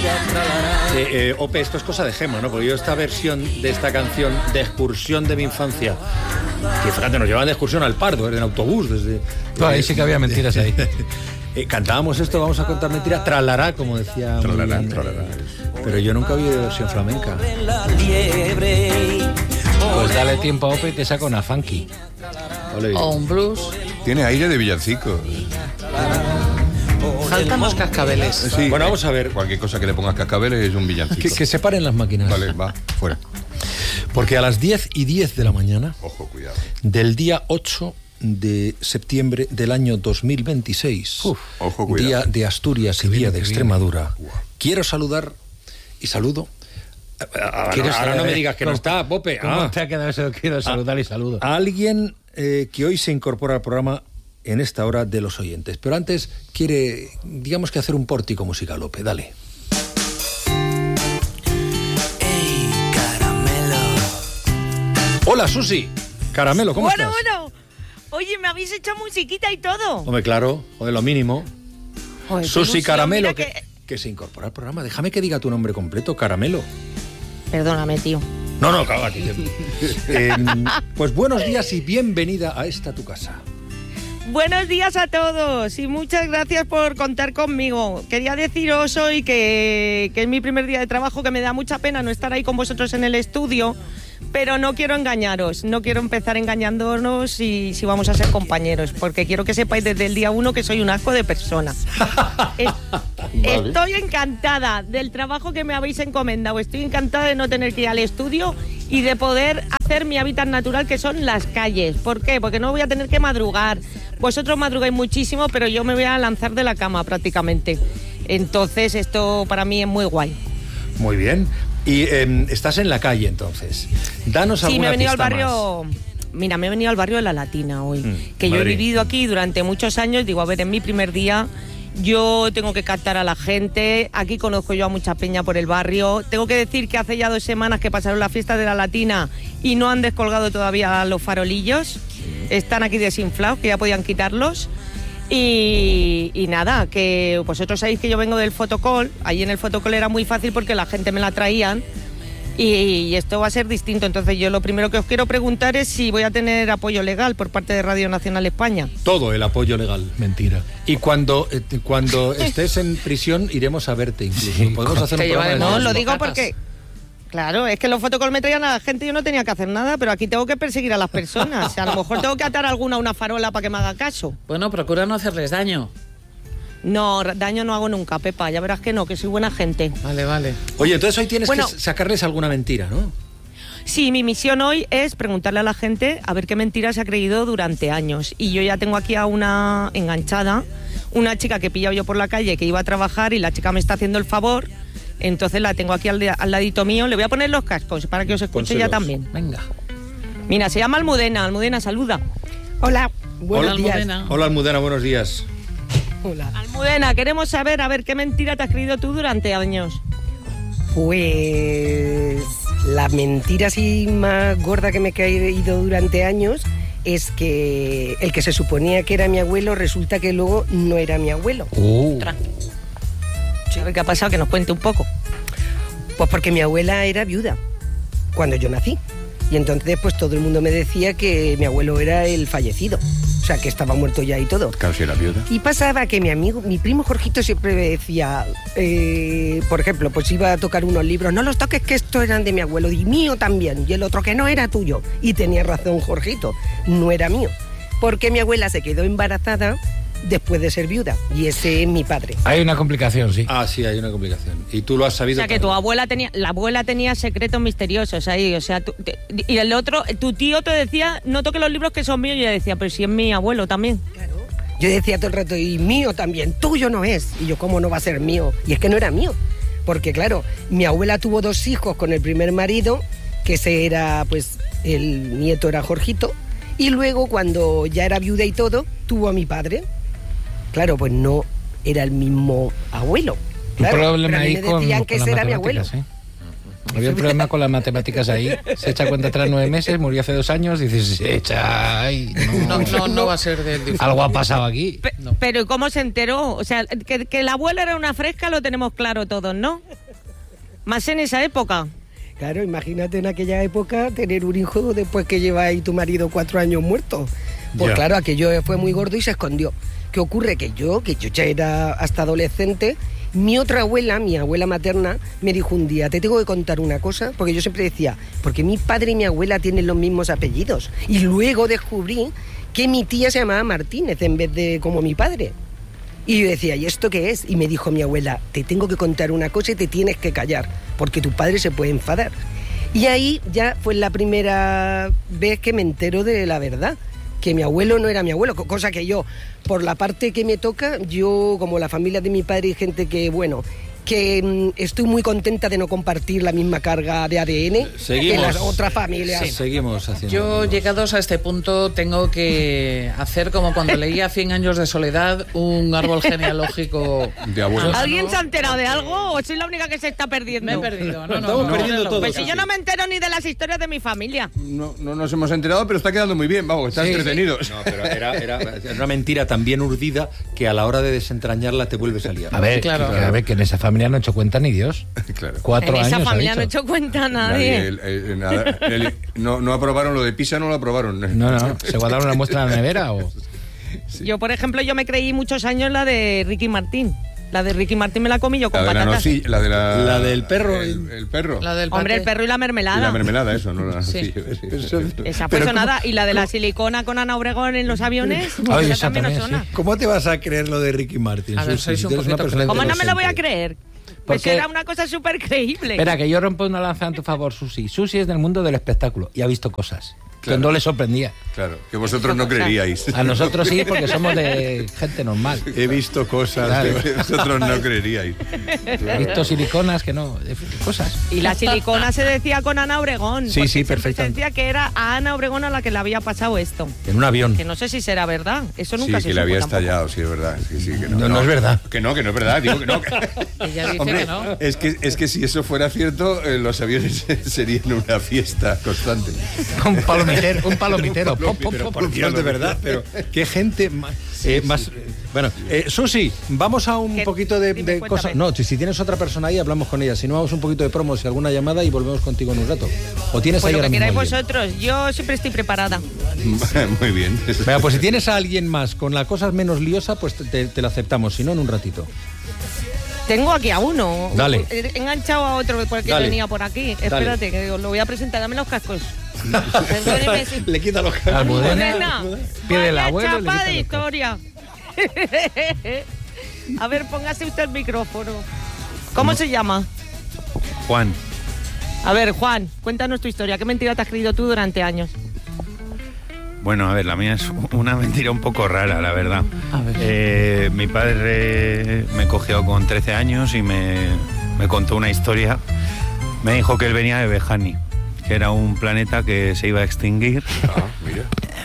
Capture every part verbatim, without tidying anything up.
Eh, eh, Ope, esto es cosa de Gema, ¿no? Porque yo esta versión de esta canción de excursión de mi infancia, que fíjate, nos llevaban de excursión al Pardo, en autobús, desde... No, ahí sí que había mentiras ahí. eh, cantábamos esto, vamos a contar mentiras, tralará, como decía... Tralará, muy, tralará. Pero yo nunca había versión flamenca. Pues dale tiempo a Ope y te saca una funky. Ole. O un blues. Tiene aire de villancico. Faltan los cascabeles. Sí, Bueno, vamos a ver. Cualquier cosa que le pongas cascabeles es un villancico. Que, que se paren las máquinas. Vale, va, fuera. Porque a las diez y diez de la mañana Ojo, cuidado. del día ocho de septiembre del año dos mil veintiséis, Uf, ojo, cuidado. día de Asturias y Qué día bien, de qué Extremadura, bien. quiero saludar y saludo. Ahora, ¿Quieres ahora no saber me digas que no cómo- está, Pope. ¿Cómo Ah, te ha quedado eso? Quiero saludar y saludo. a alguien eh, que hoy se incorpora al programa en esta hora de los oyentes. Pero antes quiere, digamos que hacer un pórtico musical, Lope. Dale. Ey, caramelo. Hola, Susi. Caramelo, ¿cómo bueno, estás? bueno. Oye, me habéis hecho musiquita y todo. Hombre, claro, joder, lo mínimo. Joder, qué Susi ilusión, Caramelo, mira que... que- que se incorpora al programa. Déjame que diga tu nombre completo, Caramelo. Perdóname, tío. No, no, cállate. eh, pues buenos días y bienvenida a esta tu casa. Buenos días a todos y muchas gracias por contar conmigo. Quería deciros hoy que, que es mi primer día de trabajo, que me da mucha pena no estar ahí con vosotros en el estudio, pero no quiero engañaros, no quiero empezar engañándonos si, si vamos a ser compañeros, porque quiero que sepáis desde el día uno que soy un asco de persona. Es- Vale. Estoy encantada del trabajo que me habéis encomendado, estoy encantada de no tener que ir al estudio y de poder hacer mi hábitat natural, que son las calles. ¿Por qué? Porque no voy a tener que madrugar. Vosotros madrugáis muchísimo, pero yo me voy a lanzar de la cama prácticamente. Entonces esto para mí es muy guay. Muy bien. Y eh, estás en la calle, entonces. Danos Sí, alguna me he venido al pista barrio... Mira, me he venido al barrio de La Latina hoy, Mm, que yo he Madrid. vivido aquí durante muchos años. Digo, a ver, en mi primer día yo tengo que captar a la gente. Aquí conozco yo a mucha peña por el barrio. Tengo que decir que hace ya dos semanas que pasaron la fiesta de La Latina y no han descolgado todavía los farolillos. Están aquí desinflados, que ya podían quitarlos. Y, y nada, que vosotros sabéis que yo vengo del fotocall. Allí en el fotocall era muy fácil porque la gente me la traían. Y, y esto va a ser distinto. Entonces yo lo primero que os quiero preguntar es si voy a tener apoyo legal por parte de Radio Nacional España. más. Todo el apoyo legal. Mentira. Y cuando, eh, cuando estés en prisión iremos a verte incluso. Sí, Podemos hacer te un programa de llevaremos. No, esos. lo digo bocatas. porque... Claro, es que en los fotocall me traían a la gente y yo no tenía que hacer nada, pero aquí tengo que perseguir a las personas. O sea, a lo mejor tengo que atar alguna a una farola para que me haga caso. Bueno, procura no hacerles daño. No, daño no hago nunca, Pepa. Ya verás que no, que soy buena gente. Vale, vale. Oye, entonces hoy tienes Bueno. que sacarles alguna mentira, ¿no? Sí, mi misión hoy es preguntarle a la gente a ver qué mentiras se ha creído durante años. Y yo ya tengo aquí a una enganchada, una chica que he pillado yo por la calle que iba a trabajar y la chica me está haciendo el favor. Entonces la tengo aquí al, de- al ladito mío. Le voy a poner los cascos para que os escuche ya Pónselos. también. Venga. Mira, se llama Almudena. Almudena, saluda. Hola, buenos Hola, días. Almudena. Hola, Almudena, buenos días. Hola. Almudena, queremos saber, a ver, qué mentira te has creído tú durante años. Pues la mentira así más gorda que me he caído durante años es que el que se suponía que era mi abuelo resulta que luego no era mi abuelo. Uh, Ostras. A ver qué ha pasado, que nos cuente un poco. Pues porque mi abuela era viuda cuando yo nací. Y entonces pues todo el mundo me decía que mi abuelo era el fallecido. O sea, que estaba muerto ya y todo. Claro, si era viuda. Y pasaba que mi amigo, mi primo Jorgito siempre me decía, eh, por ejemplo, pues iba a tocar unos libros, no los toques que estos eran de mi abuelo, y mío también, y el otro que no era tuyo. Y tenía razón Jorgito, no era mío. Porque mi abuela se quedó embarazada después de ser viuda, y ese es mi padre. hay una complicación, sí. Ah, sí, hay una complicación. Y tú lo has O sabido. sea, que tu también. abuela tenía, la abuela tenía secretos misteriosos ahí, o sea, tú- te- y el otro, tu tío te decía, no toques los libros que son míos, y ella decía, pero si es mi abuelo también. Yo decía todo el rato, y mío también, tuyo no es. Y yo, ¿cómo no va a ser mío? Y es que no era mío. Porque claro, mi abuela tuvo dos hijos con el primer marido, que ese era, pues, el nieto era Jorgito, y luego cuando ya era viuda y todo, tuvo a mi padre. Claro, pues no era el mismo abuelo. Claro, un problema pero a mí ahí me con, decían con que las ese era mi abuelo. matemáticas, ¿eh? Había un problema con las matemáticas ahí. Se echa cuenta atrás nueve meses, murió hace dos años, dices, se echa... Ay, no, No, no, no va a ser del difunto. Algo ha pasado aquí. Pe- Pero ¿y cómo se enteró? O sea, que, que la abuela era una fresca lo tenemos claro todos, ¿no? Más en esa época. Claro, imagínate en aquella época tener un hijo después que lleva ahí tu marido cuatro años muerto. Pues Ya. claro, aquello fue muy gordo y se escondió. ¿Qué ocurre? Que yo, que yo ya era hasta adolescente, mi otra abuela, mi abuela materna, me dijo un día, te tengo que contar una cosa, porque yo siempre decía, porque mi padre y mi abuela tienen los mismos apellidos. Y luego descubrí que mi tía se llamaba Martínez en vez de como mi padre. Y yo decía, ¿y esto qué es? Y me dijo mi abuela, te tengo que contar una cosa y te tienes que callar, porque tu padre se puede enfadar. Y ahí ya fue la primera vez que me entero de la verdad, que mi abuelo no era mi abuelo, cosa que yo, por la parte que me toca, yo, como la familia de mi padre y gente que, bueno, que mm, estoy muy contenta de no compartir la misma carga de A D N Seguimos. que las otras familias. Sí. Seguimos haciendo. Yo, llegados a este punto, tengo que hacer como cuando leía Cien años de soledad, un árbol genealógico De abuelos. Ah, ¿Alguien no. se ha enterado de algo o soy la única que se está perdiendo? Me he perdido, no, no, Estamos no, perdiendo no, todo. Pues si yo no me entero ni de las historias de mi familia. No, no nos hemos enterado, pero está quedando muy bien, vamos, están Sí, entretenidos. No, pero era, era- era una mentira tan bien urdida que a la hora de desentrañarla te vuelve a salir. A ver, Claro. que, a ver, que en esa familia no ha hecho cuenta ni Dios. Claro. Cuatro En esa años ha familia no he dicho. hecho cuenta Nadie, nadie. el- el- nada, el- no, no aprobaron lo de Pisa, no lo aprobaron. No, no, ¿se guardaron una muestra en la nevera o...? Yo, por ejemplo, yo me creí muchos años la de Ricky Martín. La de Ricky Martín me la comí yo con La de la patatas. nocilla, la de la... La del perro. El, el perro. La del Hombre, el paté. perro y la mermelada. Y la mermelada, eso, no la Sí. nocilla. Esa fue Pero sonada. Y la de la silicona con Ana Obregón en los aviones. Ay, esa esa también nos también, suena. sí. ¿Cómo te vas a creer lo de Ricky Martin? A ver, Susi? sois un Tú eres una poquito persona ¿Cómo no me lo voy a inteligente. creer? Pues Porque- era una cosa súper creíble. Espera, que yo rompo una lanza en tu favor, Susi. Susi es del mundo del espectáculo y ha visto cosas que Claro. no le sorprendía. Claro, que vosotros no creeríais. A nosotros sí, porque somos de gente normal. He visto cosas. Claro. que- Vosotros no creeríais. He visto siliconas que no... de- cosas. Y la silicona se decía con Ana Obregón. Sí, porque sí, siempre perfectamente. Se decía que era a Ana Obregón a la que le había pasado esto. En un avión. Que no sé si será verdad. Eso Sí, nunca se que le supo había tampoco. estallado, sí, es verdad. Sí, sí, que no, No, no es verdad. Que no, que no es verdad, digo que no. que- Ella dice Hombre, que no. es que, es que si eso fuera cierto, eh, los aviones serían una fiesta constante. Un palomitero, un palomitero. Pop, pop, Pero pop, por pop. Dios, de verdad, pero qué gente más... eh, más eh, bueno, eh, Susi, vamos a un ¿Qué? poquito de, Dime, de cuéntame. cosas. No, si si tienes otra persona ahí, hablamos con ella. Si no, vamos un poquito de promos y alguna llamada y volvemos contigo en un rato. ¿O tienes Pues ahí lo ahora que mismo queráis alguien? vosotros. Yo siempre estoy preparada. Muy bien. Venga, pues si tienes a alguien más con la cosa menos liosa, pues te, te la aceptamos. Si no, en un ratito. Tengo aquí a uno. Dale. He enganchado a otro porque Dale. venía por aquí. Espérate, que os lo voy a presentar. Dame los cascos. Perdóneme si- Le quita los cascos. Almudena, Almudena, pide el vaya abuelo y le chapa quita de los historia. A ver, póngase usted el micrófono. ¿Cómo se llama? Juan, A ver, Juan, cuéntanos tu historia. ¿Qué mentira te has creído tú durante años? bueno, a ver, la mía es una mentira un poco rara, la verdad. A ver. Eh, mi padre me cogió con trece años y me, me contó una historia. Me dijo que él venía de Bejani, que era un planeta que se iba a extinguir. Ah, mira.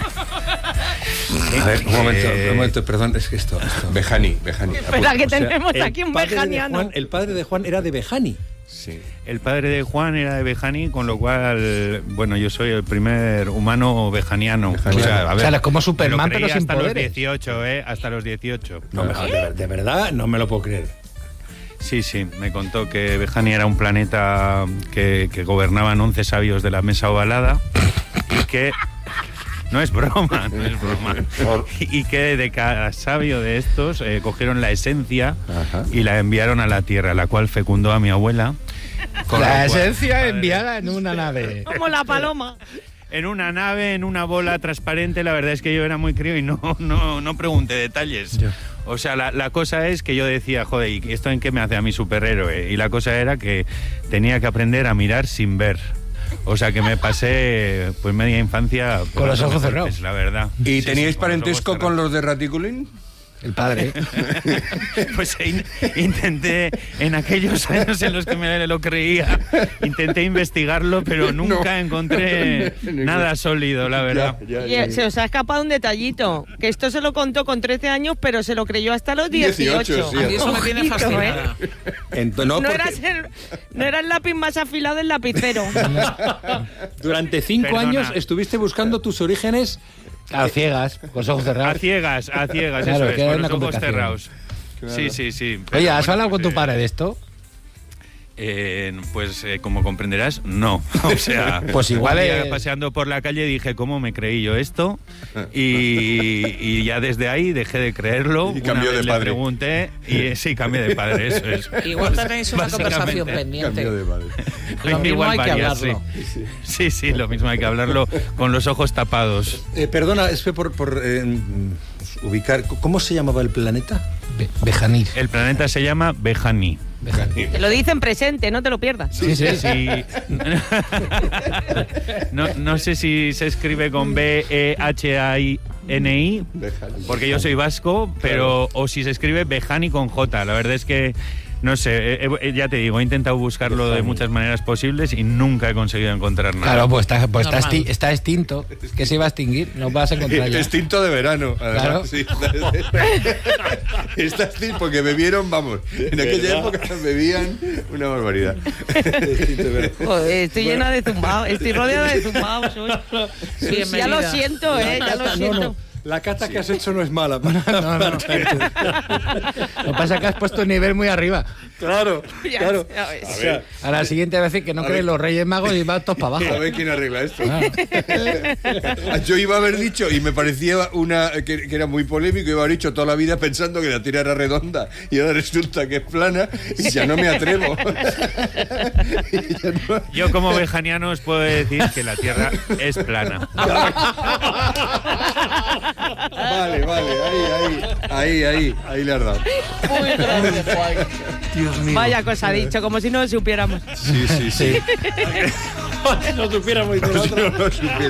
A ver, un momento, Eh, un momento, perdón, es que esto... esto. Bejani, Bejani. Espera, que O sea, tenemos el aquí un padre de bejaniano. Juan- el padre de Juan era de Bejani. Sí. El padre de Juan era de Bejani, con lo cual, bueno, yo soy el primer humano bejaniano. Bejaniano. O sea, a O sea, ver, como me lo Superman, creí pero sin hasta los poderes. dieciocho, ¿eh? Hasta los dieciocho. No, me- de, ver- de verdad, no me lo puedo creer. Sí, sí, me contó que Bejani era un planeta que, que gobernaban once sabios de la mesa ovalada y que... No es broma, no es broma. Y que de cada sabio de estos eh, cogieron la esencia Ajá. y la enviaron a la Tierra, la cual fecundó a mi abuela. con La lo cual, esencia padre, enviada en una nave. Como la paloma. En una nave, en una bola transparente, la verdad es que yo era muy crío y no, no, no pregunté detalles. O sea, la, la cosa es que yo decía, joder, ¿y esto en qué me hace a mi superhéroe? Y la cosa era que tenía que aprender a mirar sin ver. O sea, que me pasé pues media infancia Con los ojos pegando cerrados. golpes, la verdad. ¿Y Sí, teníais sí, con los ojos parentesco con los de Raticulín? El padre. Pues in- intenté, en aquellos años en los que me lo creía, intenté investigarlo, pero nunca encontré nada sólido, la verdad. Y eh, se os ha escapado un detallito, que esto se lo contó con trece años, pero se lo creyó hasta los dieciocho. dieciocho, sí. A mí eso me tiene Ojito, fascinada. ¿eh? Ento- No, no, porque era el, no era el lápiz más afilado del lapicero. durante cinco Perdona. años estuviste buscando tus orígenes. A ciegas, con los ojos A cerrados. ciegas, a ciegas, Claro, eso es, que era con una los ojos complicación. cerrados. Sí, sí, sí. Oye, Pero ¿has bueno, hablado con pues, tu padre eh, de esto? Eh, pues eh, como comprenderás, no. O sea, Pues igual un día es- paseando por la calle dije, ¿cómo me creí yo esto? Y, y ya desde ahí dejé de creerlo. Y cambió Una vez de padre. Le pregunté y eh, sí, cambié de padre, eso es. Igual tenéis una Básicamente. conversación pendiente. Cambio de padre. Lo mismo Igual hay que varias, hablarlo. Sí. sí, sí, lo mismo hay que hablarlo con los ojos tapados. Eh, perdona, es que por, por eh, ubicar, ¿cómo se llamaba el planeta? Be- Bejanir. El planeta se llama Behani. Te lo dice en presente, no te lo pierdas. Sí, sí, sí. Sí. No, no sé si se escribe con B E H A I N I, porque yo soy vasco, pero o si se escribe Behani con J. La verdad es que no sé, he- he- ya te digo, he intentado buscarlo de muchas maneras posibles y nunca he conseguido encontrar nada. Claro, pues está, pues está, Normal. esti- está extinto. Que se iba a extinguir, no vas a encontrar ya. Extinto de verano, además. Claro. Sí. Está extinto porque bebieron, vamos, en aquella época bebían una barbaridad. Joder, estoy llena de zumbados, estoy rodeada de zumbados hoy. Ya Bienvenida. lo siento, eh, ya lo siento. La cata que has hecho no es mala. No, no. Lo que pasa es que has puesto un nivel muy arriba. Claro, Ya, claro. ya ves. O sea, A la siguiente vez que no A creen ver. los Reyes Magos y van todos para A abajo. ver quién arregla esto. Claro. Yo iba a haber dicho, y me parecía una que, que era muy polémico, iba a haber dicho toda la vida pensando que la Tierra era redonda y ahora resulta que es plana y ya no me atrevo. Y ya no- Yo como bejaniano os puedo decir que la Tierra es plana. Vale, vale, ahí, ahí, ahí, ahí, ahí le has dado. Muy grande, Juan. Dios mío. Vaya cosa ha dicho, como si no lo supiéramos. Sí, sí, sí. No supiéramos de la otra. No lo supiera.